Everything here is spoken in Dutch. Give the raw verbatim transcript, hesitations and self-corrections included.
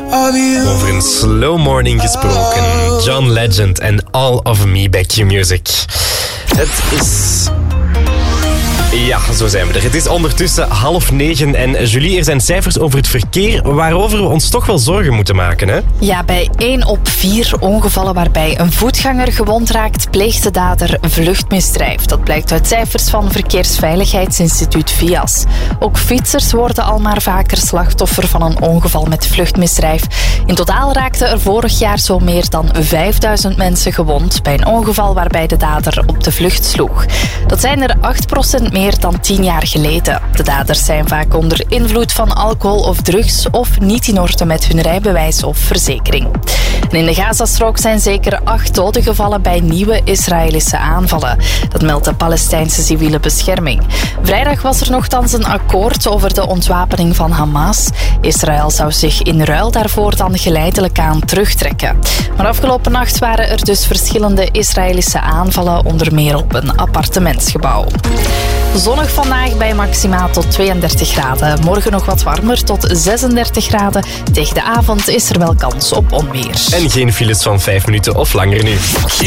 Over een slow morning gesproken. John Legend en All of Me bij Q-Music. Het is... Ja, zo zijn we er. Het is ondertussen half negen en Julie, er zijn cijfers over het verkeer waarover we ons toch wel zorgen moeten maken, hè? Ja, bij één op vier ongevallen waarbij een voetganger gewond raakt, pleegt de dader vluchtmisdrijf. Dat blijkt uit cijfers van Verkeersveiligheidsinstituut V I A S. Ook fietsers worden al maar vaker slachtoffer van een ongeval met vluchtmisdrijf. In totaal raakten er vorig jaar zo meer dan vijfduizend mensen gewond bij een ongeval waarbij de dader op de vlucht sloeg. Dat zijn er acht procent meer dan tien jaar geleden. De daders zijn vaak onder invloed van alcohol of drugs of niet in orde met hun rijbewijs of verzekering. En in de Gazastrook zijn zeker acht doden gevallen bij nieuwe Israëlische aanvallen. Dat meldt de Palestijnse civiele bescherming. Vrijdag was er nogthans een akkoord over de ontwapening van Hamas. Israël zou zich in ruil daarvoor dan geleidelijk aan terugtrekken. Maar afgelopen nacht waren er dus verschillende Israëlische aanvallen, onder meer op een appartementsgebouw. Zonnig vandaag bij maxima tot tweeëndertig graden. Morgen nog wat warmer tot zesendertig graden. Tegen de avond is er wel kans op onweer. En geen files van vijf minuten of langer nu.